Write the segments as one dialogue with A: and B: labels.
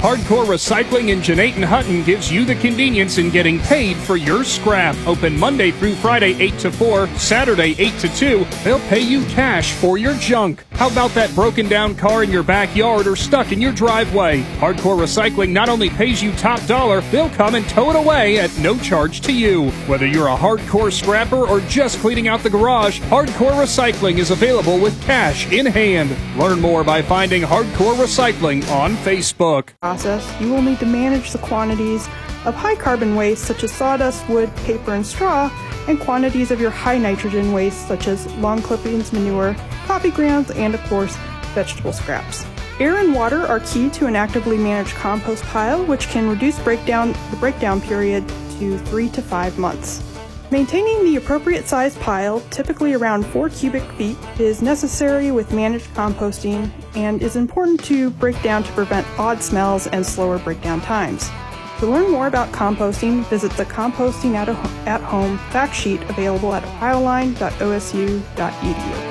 A: Hardcore Recycling in Jeanette Hutton gives you the convenience in getting paid for your scrap. Open Monday through Friday 8 to 4, Saturday 8 to 2. They'll pay you cash for your junk. How about that broken down car in your backyard or stuck in your driveway? Hardcore Recycling not only pays you top dollar, they'll come and tow it away at no charge to you. Whether you're a hardcore scrapper or just cleaning out the garage, Hardcore Recycling is available with cash in hand. Learn more by finding Hardcore Recycling on Facebook.
B: You will need to manage the quantities of high carbon waste such as sawdust, wood, paper, and straw, and quantities of your high nitrogen waste such as lawn clippings, manure, coffee grounds, and of course, vegetable scraps. Air and water are key to an actively managed compost pile, which can reduce the breakdown period to 3 to 5 months. Maintaining the appropriate size pile, typically around 4 cubic feet, is necessary with managed composting and is important to break down to prevent odd smells and slower breakdown times. To learn more about composting, visit the Composting at Home fact sheet available at pileline.osu.edu.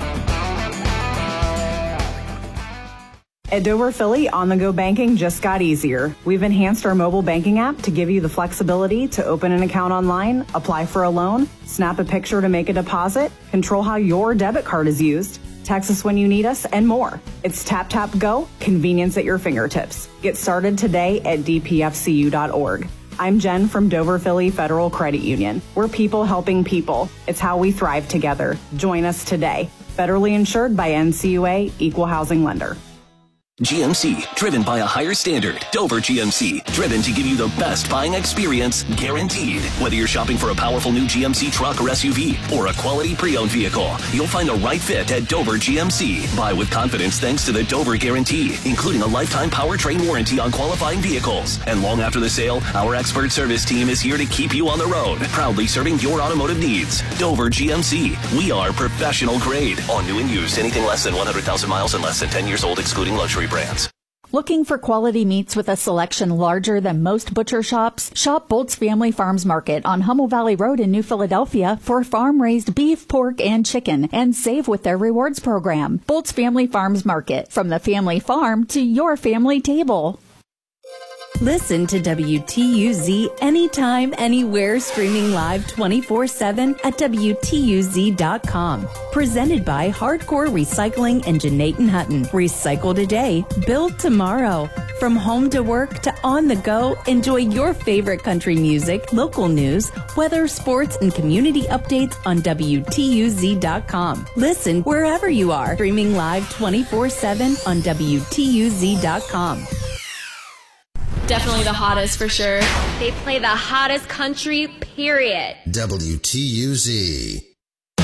C: At Dover Philly, on-the-go banking just got easier. We've enhanced our mobile banking app to give you the flexibility to open an account online, apply for a loan, snap a picture to make a deposit, control how your debit card is used, text us when you need us, and more. It's tap, tap, go, convenience at your fingertips. Get started today at dpfcu.org. I'm Jen from Dover Philly Federal Credit Union. We're people helping people. It's how we thrive together. Join us today. Federally insured by NCUA, Equal Housing Lender.
D: GMC, driven by a higher standard. Dover GMC, driven to give you the best buying experience, guaranteed. Whether you're shopping for a powerful new GMC truck or SUV, or a quality pre-owned vehicle, you'll find the right fit at Dover GMC. Buy with confidence thanks to the Dover Guarantee, including a lifetime powertrain warranty on qualifying vehicles. And long after the sale, our expert service team is here to keep you on the road, proudly serving your automotive needs. Dover GMC, we are professional grade. On new and used, anything less than 100,000 miles and less than 10 years old, excluding luxury brands.
E: Looking for quality meats with a selection larger than most butcher shops? Shop Bolt's Family Farms Market on Hummel Valley Road in New Philadelphia for farm-raised beef, pork, and chicken, and save with their rewards program. Bolt's Family Farms Market, from the family farm to your family table.
F: Listen to WTUZ anytime, anywhere, streaming live 24/7 at WTUZ.com. Presented by Hardcore Recycling and Jeanette Hutton. Recycle today, build tomorrow. From home to work to on the go, enjoy your favorite country music, local news, weather, sports, and community updates on WTUZ.com. Listen wherever you are, streaming live 24/7 on WTUZ.com.
G: Definitely the hottest for sure. They play the hottest country, period.
H: WTUZ.